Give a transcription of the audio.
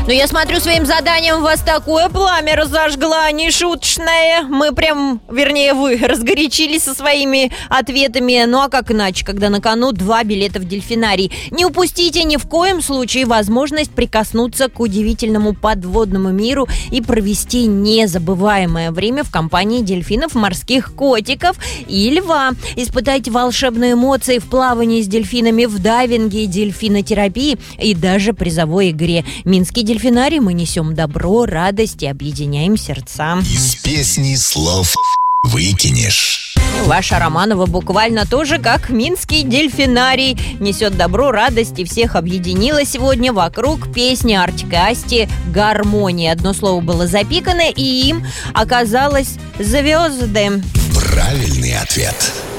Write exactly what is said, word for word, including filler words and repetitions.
Ну, я смотрю, своим заданием вас такое пламя разожгла, нешуточное. Мы прям, вернее, вы разгорячились со своими ответами. Ну, а как иначе, когда на кону два билета в дельфинарий. Не упустите ни в коем случае возможность прикоснуться к удивительному подводному миру и провести незабываемое время в компании дельфинов, морских котиков и льва. Испытайте волшебные эмоции в плавании с дельфинами, в дайвинге, дельфинотерапии и даже призовой игре. Минский дельфинарий, мы несем добро, радость и объединяем сердца. Из песни слов выкинешь. Ваша Романова буквально тоже как Минский дельфинарий. Несет добро, радость и всех объединила сегодня вокруг песни Артик и Асти «Гармония». Одно слово было запикано, и им оказалось «звезды». Правильный ответ.